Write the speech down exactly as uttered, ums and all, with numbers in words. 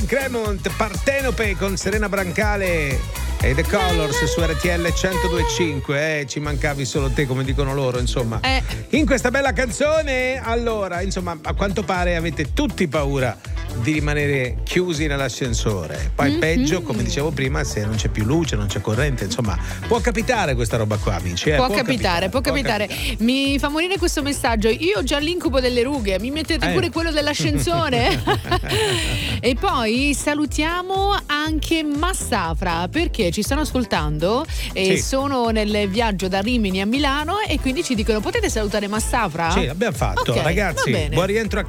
Cremont, Partenope con Serena Brancale e The Colors su R T L centodue e cinque. Eh, ci mancavi solo te, come dicono loro, insomma. Eh. In questa bella canzone, allora, insomma, a quanto pare avete tutti paura di rimanere chiusi nell'ascensore. Poi Mm-hmm. peggio, come dicevo prima, se non c'è più luce, non c'è corrente, insomma, può capitare questa roba qua, amici. Eh? Può, Può capitare, può capitare, Mi fa morire questo messaggio. Io ho già l'incubo delle rughe, mi mettete Eh. pure quello dell'ascensore? E poi salutiamo anche Massafra, perché ci stanno ascoltando e Sì. sono nel viaggio da Rimini a Milano e quindi ci dicono: potete salutare Massafra? Sì, l'abbiamo fatto. Ok, Ragazzi, va bene. buon rientro a